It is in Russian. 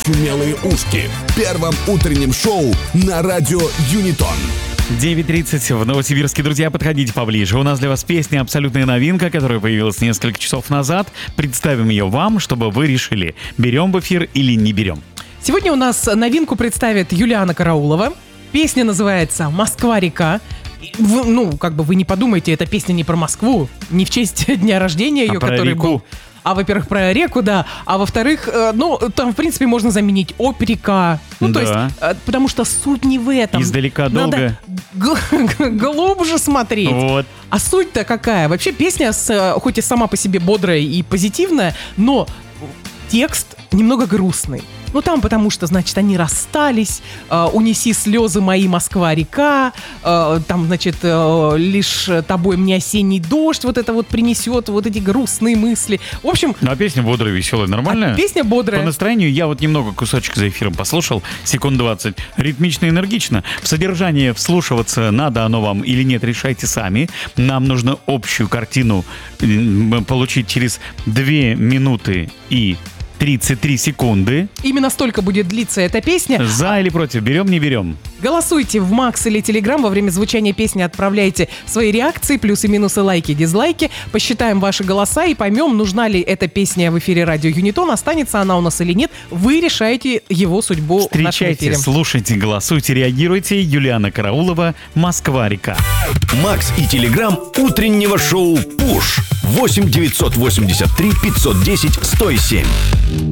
очумелые ушки. Первом утреннем шоу на радио Юнитон. 9:30 в Новосибирске. Друзья, подходите поближе. У нас для вас песня «Абсолютная новинка», которая появилась несколько часов назад. Представим ее вам, чтобы вы решили, берем в эфир или не берем. Сегодня у нас новинку представит Юлиана Караулова. Песня называется «Москва-река». Вы не подумайте, эта песня не про Москву, не в честь дня рождения ее, который был. Во-первых, про реку, да. А во-вторых, там, в принципе, можно заменить оперека. То есть, потому что суть не в этом. Издалека долго. Надо глубже смотреть. Вот. А суть-то какая? Вообще песня, хоть и сама по себе бодрая и позитивная, но текст немного грустный. Там потому что, значит, они расстались, унеси слезы мои, Москва-река, там, значит, лишь тобой мне осенний дождь вот это вот принесет, вот эти грустные мысли. В общем... А песня бодрая, веселая, нормальная? Песня бодрая. По настроению я вот немного кусочек за эфиром послушал, секунд 20, ритмично, энергично. В содержание вслушиваться, надо оно вам или нет, решайте сами. Нам нужно общую картину получить через 2 минуты и 33 секунды. Именно столько будет длиться эта песня. За или против? Берем, не берем? Голосуйте в Макс или Телеграм. Во время звучания песни отправляйте свои реакции, плюсы, минусы, лайки, дизлайки. Посчитаем ваши голоса и поймем, нужна ли эта песня в эфире радио Юнитон, останется она у нас или нет. Вы решаете его судьбу в нашем эфире. Встречайте, слушайте, голосуйте, реагируйте. Юлиана Караулова, «Москва-река». Макс и Телеграм утреннего шоу «Пуш». 8 983 510 107.